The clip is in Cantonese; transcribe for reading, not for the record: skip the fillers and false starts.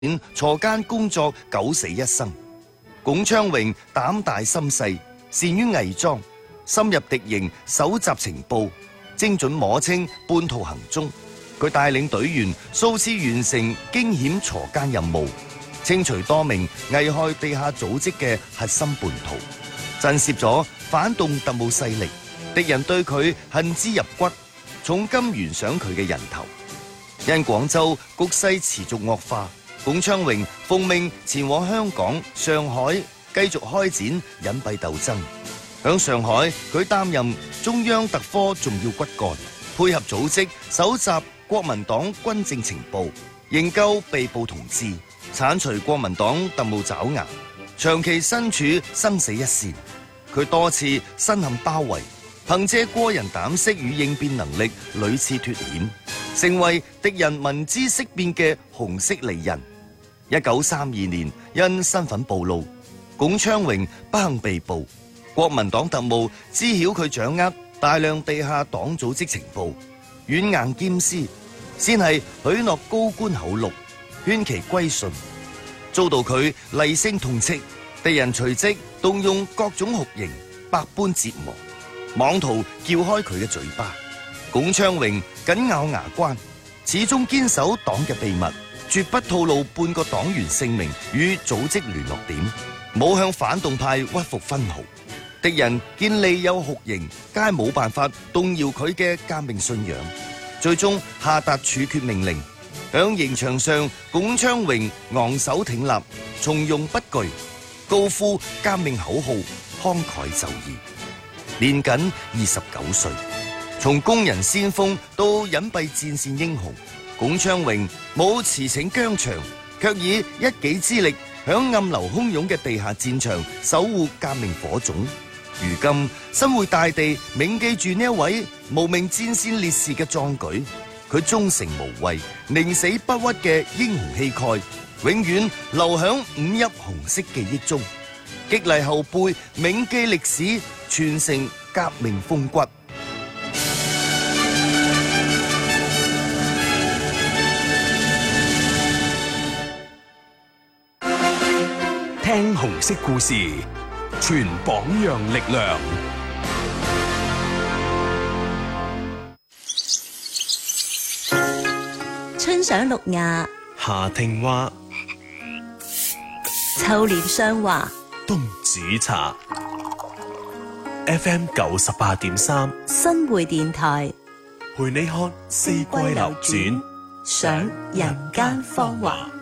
鋤奸工作九死一生。龔昌榮膽大心細，善於偽裝，深入敵營搜集情報，精準摸清叛徒行蹤。佢帶領隊員數次完成驚險鋤奸任務，清除多名危害地下組織嘅核心叛徒，震懾咗反動特務勢力。敵人對佢恨之入骨，重金懸賞佢嘅人頭。因廣州局勢持續惡化，龔昌榮奉命前往香港、上海繼續開展隱蔽鬥爭。響上海，佢擔任中央特科重要骨幹，配合組織搜集國民黨軍政情報，營救被捕同志，剷除國民黨特務爪牙，長期身處生死一線。佢多次身陷包圍，憑借過人膽識與應變能力，屢次脫險，成為敵人聞之色變嘅紅色利刃。1932年，因身份暴露，龔昌榮不幸被捕。國民黨特務知曉佢掌握大量地下黨組織情報，軟硬兼施，先係許諾高官厚祿，勸其歸順。遭到佢厲聲痛斥，敵人隨即動用各種酷刑，百般折磨，妄圖撬開佢嘅嘴巴。龔昌榮緊咬牙關，始終堅守黨嘅秘密，絕不吐露半個黨員姓名與組織聯絡點，冇向反動派屈服分毫。敵人見利有酷刑，皆冇辦法動搖佢嘅革命信仰，最終下達處決命令。響刑場上，龔昌榮昂首挺立，從容不懼，高呼革命口號，慷慨就義。年僅29歲，從工人先鋒到隱蔽戰線英雄，龔昌榮冇馳騁疆場，卻以一己之力響暗流洶湧嘅地下戰場守護革命火種。如今身會大地銘記住呢一位無名戰線烈士嘅壯舉，佢忠誠無畏、寧死不屈嘅英雄氣概，永遠留響五邑紅色記憶中，激勵後輩銘記歷史，傳承革命風骨。 聽紅色故事，傳榜樣力量。 春賞綠芽， 夏聽蛙， 秋憐霜華， 冬煮茶。FM 98.3， 新會電台， 陪你看四季流轉， 賞人間芳華。